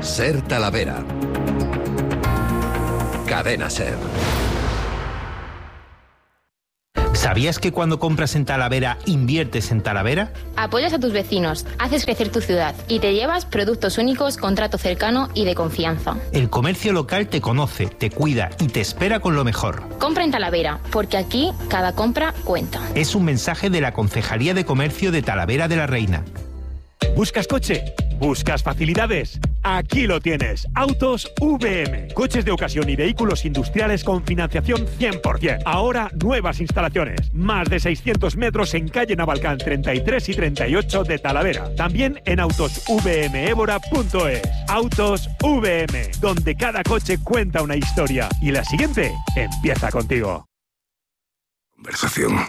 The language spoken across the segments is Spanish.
Ser Talavera. Cadena Ser. ¿Sabías que cuando compras en Talavera, inviertes en Talavera? Apoyas a tus vecinos, haces crecer tu ciudad y te llevas productos únicos con trato cercano y de confianza. El comercio local te conoce, te cuida y te espera con lo mejor. Compra en Talavera, porque aquí cada compra cuenta. Es un mensaje de la Concejalía de Comercio de Talavera de la Reina. ¿Buscas coche? ¿Buscas facilidades? Aquí lo tienes. Autos VM. Coches de ocasión y vehículos industriales con financiación 100%. Ahora nuevas instalaciones. Más de 600 metros en calle Navalcán 33 y 38 de Talavera. También en autosvmevora.es. Autos VM, donde cada coche cuenta una historia. Y la siguiente empieza contigo. Conversación.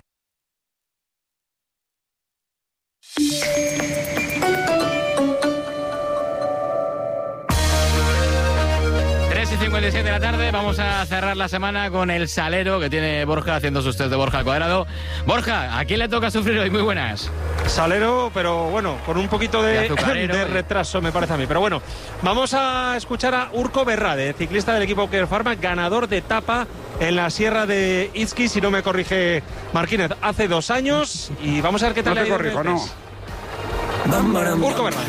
Y 57 de la tarde, vamos a cerrar la semana con el salero que tiene Borja haciendo sus test de Borja al cuadrado. Borja, ¿a quién le toca sufrir hoy? Muy buenas. Salero, pero bueno, con un poquito de retraso me parece a mí. Pero bueno, vamos a escuchar a Urko Berrade, ciclista del equipo Care Pharma, ganador de etapa en la Sierra de Izqui, si no me corrige Marquínez, hace 2 años. Y vamos a ver qué tal. No te corrijo, no. Urko Berrade.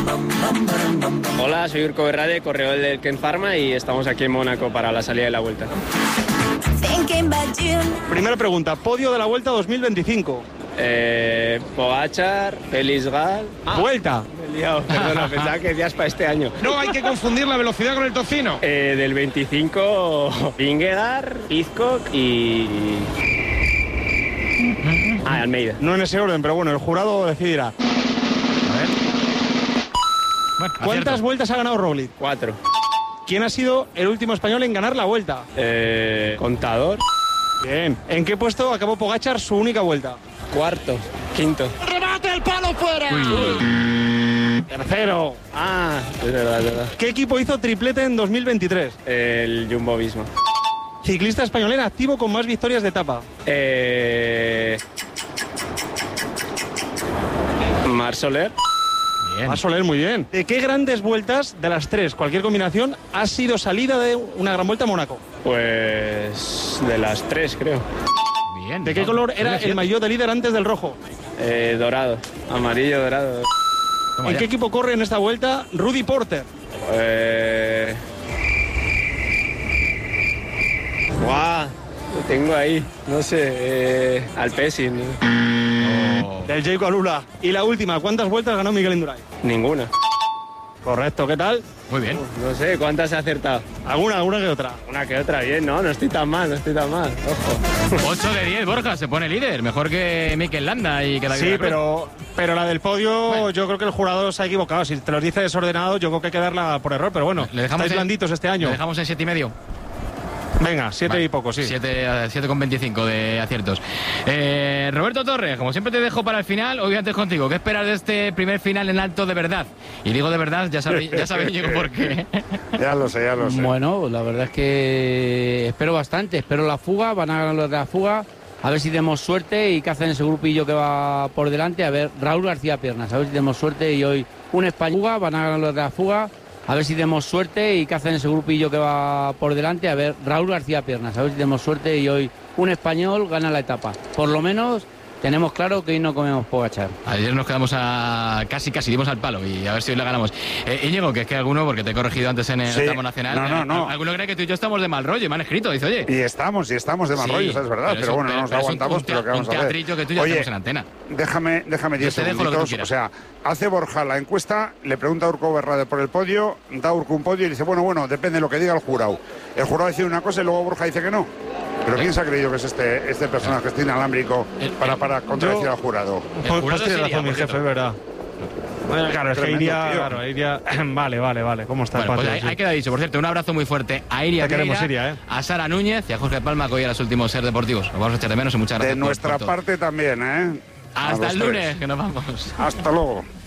Hola, soy Urko Berrade, corredor del Care Pharma y estamos aquí en Mónaco para la salida de la Vuelta. Primera pregunta, podio de la Vuelta 2025. Pogačar, Felisgal. Vuelta. Me he liado, perdona, pensaba que decías para este año. No hay que confundir la velocidad con el tocino. Del 25, Vingegaard, Pidcock y... Almeida. No en ese orden, pero bueno, el jurado decidirá. Bueno, ¿Cuántas vueltas ha ganado Roglic? 4. ¿Quién ha sido el último español en ganar la Vuelta? Contador. Bien. ¿En qué puesto acabó Pogačar su única vuelta? 4º, 5º. ¡Remate el palo fuera! Tercero. Ah, es verdad, es verdad. ¿Qué equipo hizo triplete en 2023? El Jumbo-Visma. Ciclista español en activo con más victorias de etapa. Marc Soler. Va a Soler, muy bien. ¿De qué grandes vueltas, de las 3, cualquier combinación, ha sido salida de una gran vuelta a Mónaco? Pues de las 3, creo. Bien. ¿De qué color era el maillot de líder antes del rojo? Dorado. Amarillo, dorado. ¿En qué equipo corre en esta vuelta Rudy Porter? Guau, lo tengo ahí. No sé, Alpecin. Del Jayco Alula. Y la última, ¿cuántas vueltas ganó Miguel Indurain? Ninguna. Correcto, ¿qué tal? Muy bien. No sé, ¿cuántas he acertado? Alguna que otra. Una que otra, bien, no estoy tan mal, ojo. 8 de 10, Borja, se pone líder, mejor que Mikel Landa y que David. Sí, pero la del podio, bueno, yo creo que el jurado se ha equivocado. Si te los dice desordenado, yo creo que hay que darla por error, pero bueno, estáis blanditos este año. Le dejamos en 7,5. Venga, 7 vale. Y poco, sí. 7,25 de aciertos. Roberto Torres, como siempre te dejo para el final, hoy antes contigo. ¿Qué esperas de este primer final en alto de verdad? Y digo de verdad, ya sabéis Diego por qué. Ya lo sé. Bueno, la verdad es que espero bastante. Espero la fuga, van a ganar los de la fuga. A ver si tenemos suerte y qué hacen ese grupillo que va por delante. A ver, Raúl García Piernas, a ver si tenemos suerte y hoy un español van a ganar los de la fuga. A ver si tenemos suerte y qué hacen ese grupillo que va por delante. A ver, Raúl García Piernas, a ver si tenemos suerte y hoy un español gana la etapa. Por lo menos tenemos claro que hoy no comemos Pogačar. Ayer nos quedamos casi dimos al palo y a ver si hoy la ganamos. Íñigo, que es que alguno, porque te he corregido antes en el tramo nacional. No. Alguno cree que tú y yo estamos de mal rollo y me han escrito, dice, oye. Y estamos de mal rollo, eso es verdad, pero bueno, no nos aguantamos, pero ¿qué vamos a hacer? Un teatrillo que tú ya hacemos en antena. Déjame 10 segunditos. O sea, hace Borja la encuesta, le pregunta a Urko Berrade por el podio, da Urko un podio y dice, bueno, depende de lo que diga el jurado. El jurado dice una cosa y luego Borja dice que no. ¿Pero quién se ha creído que es este personaje, este inalámbrico, para contradecir al jurado? Pues tiene razón mi jefe, es verdad. Bueno, claro, es que iría... Vale. ¿Cómo está el patio? Pues ahí queda dicho. Por cierto, un abrazo muy fuerte a Iria Meira, a Sara Núñez y a Jorge Palma, que hoy a los últimos Ser Deportivos. Nos vamos a echar de menos y muchas gracias. De nuestra parte también, ¿eh? Hasta el lunes, que nos vamos. Hasta luego.